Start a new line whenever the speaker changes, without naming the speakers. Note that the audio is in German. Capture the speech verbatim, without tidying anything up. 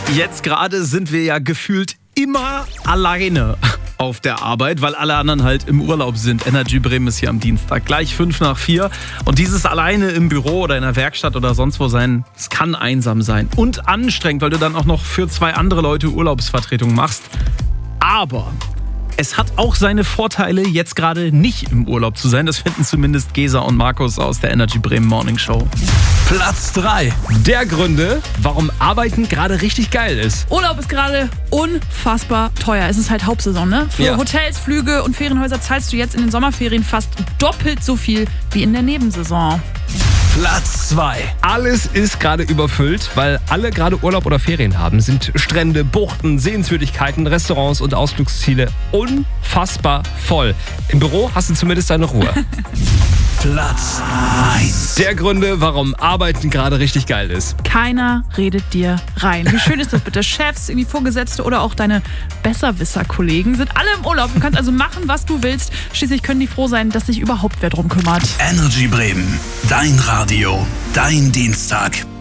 Jetzt gerade sind wir ja gefühlt immer alleine auf der Arbeit, weil alle anderen halt im Urlaub sind. Energy Bremen ist hier am Dienstag, gleich fünf nach vier. Und dieses alleine im Büro oder in der Werkstatt oder sonst wo sein, es kann einsam sein und anstrengend, weil du dann auch noch für zwei andere Leute Urlaubsvertretung machst. Aber es hat auch seine Vorteile, jetzt gerade nicht im Urlaub zu sein. Das finden zumindest Gesa und Markus aus der Energy Bremen Morning Show.
Platz drei der Gründe, warum Arbeiten gerade richtig geil ist.
Urlaub ist gerade unfassbar teuer. Es ist halt Hauptsaison, ne? Für
Ja.
Hotels, Flüge und Ferienhäuser zahlst du jetzt in den Sommerferien fast doppelt so viel wie in der Nebensaison.
Platz zwei Alles ist gerade überfüllt, weil alle gerade Urlaub oder Ferien haben. Sind Strände, Buchten, Sehenswürdigkeiten, Restaurants und Ausflugsziele unfassbar voll. Im Büro hast du zumindest deine Ruhe. Platz eins der Gründe, warum Arbeiten gerade richtig geil ist.
Keiner redet dir rein. Wie schön ist das bitte? Chefs, irgendwie Vorgesetzte oder auch deine Besserwisser-Kollegen sind alle im Urlaub. Du kannst also machen, was du willst. Schließlich können die froh sein, dass sich überhaupt wer drum kümmert.
Energy Bremen, dein Radio, dein Dienstag.